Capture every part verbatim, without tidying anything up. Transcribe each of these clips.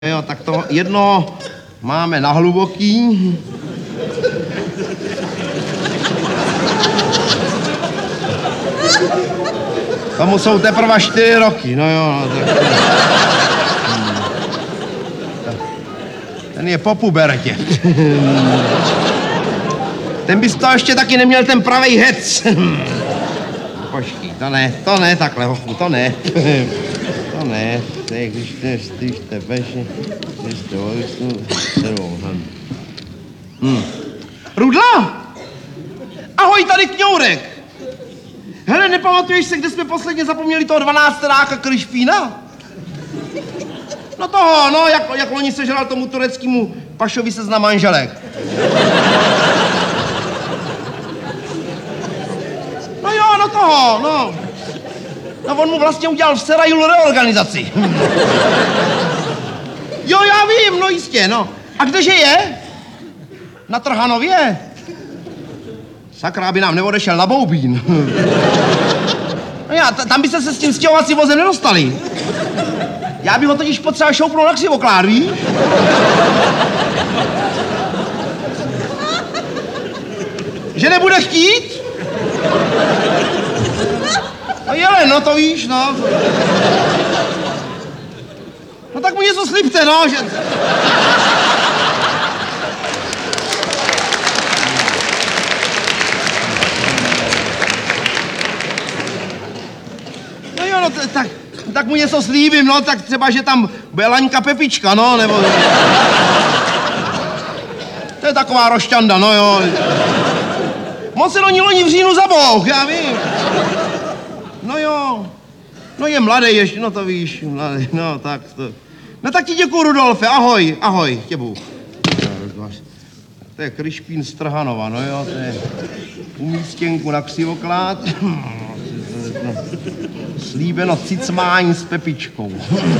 Jo, tak to jedno máme na hluboký. Tomu jsou teprve čtyři roky, no jo. Tak, ten je po pubertě. Ten bys to ještě taky neměl ten pravej hec. Počkej, to ne, to ne takhle, hochu, to ne. To ne, to je, když te, když te beže, když te vojsnu, sebou, hm. Rudla! Ahoj, tady Kňourek. Hele, nepamatuješ se, kde jsme posledně zapomněli toho dvanácteráka Kryšpína? No toho, no, jak, jak loni sežral tomu tureckému pašovi se zna manželek. No jo, no toho, no. No on mu vlastně udělal v Serajulu reorganizaci. Jo, já vím, no jistě, no. A kdeže je? Na Trhanově? Sakra, aby nám neodešel na Boubín. No já, tam byste se s tím stěhovacím vozem nedostali. Já bych ho totiž potřeba šoupnout na křivoklár, víš? Že nebude chtít? No jele, no to víš, no. No tak mu něco slibte, no, že... No jo, no tak, tak mu něco slíbím, no, tak třeba, že tam bude Laňka Pepička, no, nebo... To je taková rošťanda, no jo. Moc se do ní loni v říjnu zabouch, já vím. No jo, no je mladý ještě, no to víš, mladý, no tak to... No tak ti děkuju, Rudolfe, ahoj, ahoj, tě Bůh. To je Kryšpín z Trhanova, no jo, to je umístěnku na křivoklát. Slíbeno cicmání s Pepičkou.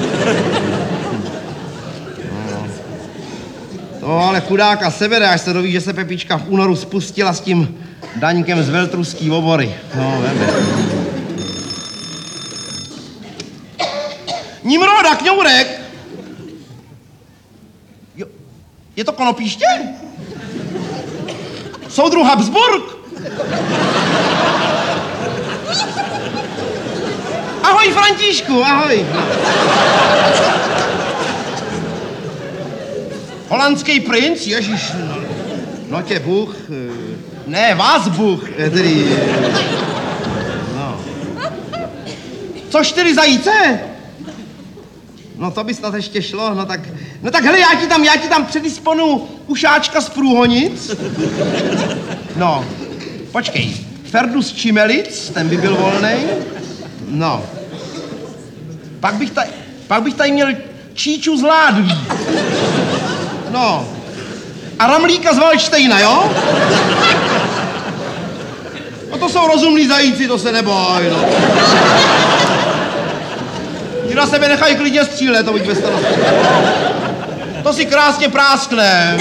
No. To ale chudáka sebere, až se doví, že se Pepička v únoru spustila s tím Daňkem z Veltruský obory. No, veme. Nimroda, Kňourek! Jo, je to Konopíště? Soudruh Habsburg? Ahoj, Františku, ahoj. Holandský princ, ježiš, no, no tě Bůh, ne, vás Bůh, tedy, no. Co čtyři zajíce? No to by snad ještě šlo, no tak, no tak hele, já ti tam, já ti tam předisponu ušáčka z Průhonic. No, počkej, Ferdu z Čimelic, ten by byl volnej. No, pak bych tady, pak bych tady měl Číču z Ládví. No, a Ramlíka z Valštejna, jo? No to jsou rozumní zajíci, to se neboj, no. Ti na sebe nechají klidně střílet, to buď ve starosti. To si krásně práskne.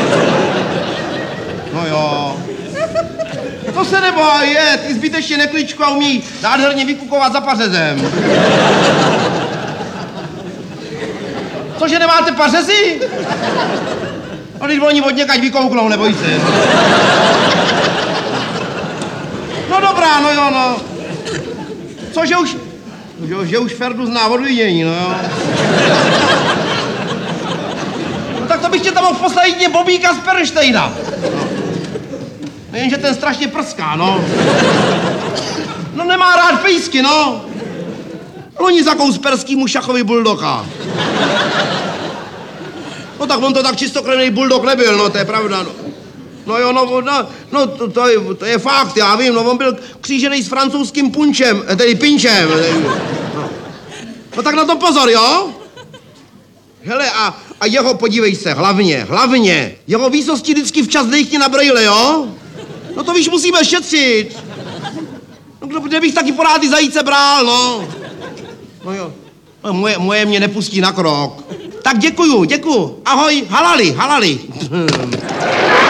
No jo. To se neboj, je, ty zbytečně nekličku a umí nádherně vykukovat za pařezem. Cože, nemáte pařezy? No, když oni od někaď vykouknou, neboj se. No dobrá, no jo, no. Cože už... Že, že už Ferdu zná od vidění, no jo. No tak to bych tě tam mohl poslat jedině Bobíka z Pernštejna. No jenže ten strašně prská, no. No nemá rád pejsky, no. Loni zakous perskýmu šachovi buldoka. No tak on to tak čistokrevný buldok nebyl, no to je pravda, no. No jo, no, no, no to, to, je, to je fakt, já vím, no on byl křížený s francouzským punčem, tedy pinčem. No. No tak na to pozor, jo? Hele, a, a jeho, podívej se, hlavně, hlavně, jeho výsosti vždycky včas dejchni na brejle, jo? No to víš, musíme šetřit. No kde bych taky porád ty zajíce bral, no. No jo, no, moje, moje mě nepustí na krok. Tak děkuju, děkuju. Ahoj, halali, halali.